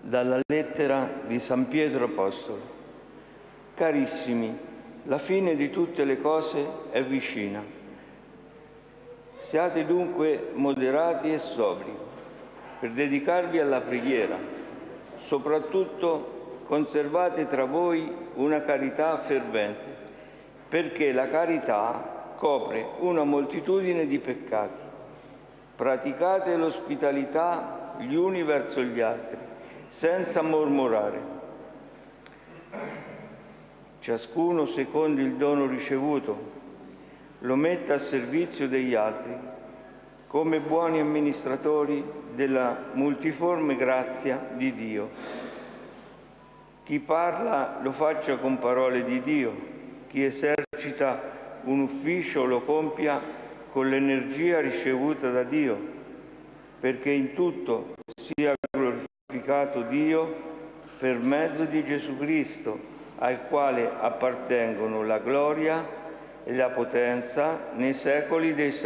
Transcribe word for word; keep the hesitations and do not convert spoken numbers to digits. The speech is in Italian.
Dalla lettera di San Pietro Apostolo. Carissimi, la fine di tutte le cose è vicina. Siate dunque moderati e sobri per dedicarvi alla preghiera. Soprattutto conservate tra voi una carità fervente, perché la carità copre una moltitudine di peccati. Praticate l'ospitalità gli uni verso gli altri, senza mormorare. Ciascuno, secondo il dono ricevuto, lo metta a servizio degli altri, come buoni amministratori della multiforme grazia di Dio. Chi parla lo faccia con parole di Dio, chi esercita un ufficio lo compia con l'energia ricevuta da Dio, perché in tutto sia glorificato Dio per mezzo di Gesù Cristo, al quale appartengono la gloria e la potenza nei secoli dei secoli.